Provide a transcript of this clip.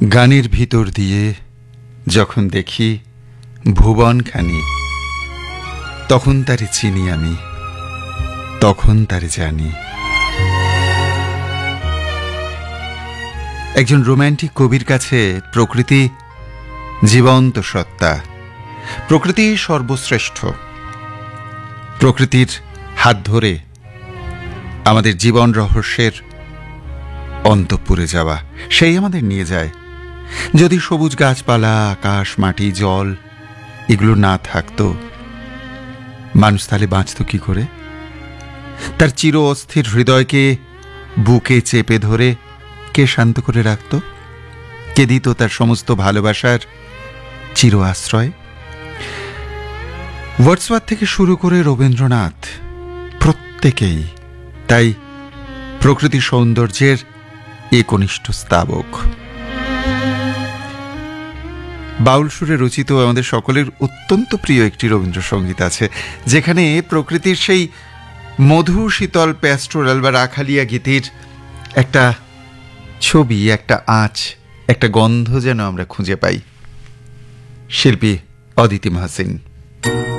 গানের ভিতর দিয়ে যখন দেখি ভুবনখানি, তখন তারে চিনি আমি, তখন তারে জানি। একজন রোম্যান্টিক কবির কাছে প্রকৃতি জীবন্ত সত্তা, প্রকৃতি সর্বশ্রেষ্ঠ। প্রকৃতির হাত ধরে আমাদের জীবন রহস্যের অন্তঃপুরে যাওয়া, সেই আমাদের নিয়ে যায়। যদি সবুজ গাছপালা, আকাশ, মাটি, জল এগুলো না থাকতো, মানুষ তাহলে বাঁচত কি করে? তার চির অস্থির হৃদয়কে বুকে চেপে ধরে কে শান্ত করে রাখত? কে দিত তার সমস্ত ভালোবাসার চির আশ্রয়? ওয়ার্ডসওয়ার্থ থেকে শুরু করে রবীন্দ্রনাথ, প্রত্যেকেই তাই প্রকৃতির সৌন্দর্যের একনিষ্ঠ স্তাবক। বাউল সুরে রচিত আমাদের সকলের অত্যন্ত প্রিয় একটি রবীন্দ্রসঙ্গীত আছে, যেখানে প্রকৃতির সেই মধু শীতল প্যাস্টোরাল বা রাখালিয়া গীতির একটা ছবি, একটা আঁচ, একটা গন্ধ যেন আমরা খুঁজে পাই। শিল্পী অদিতি মহসিন।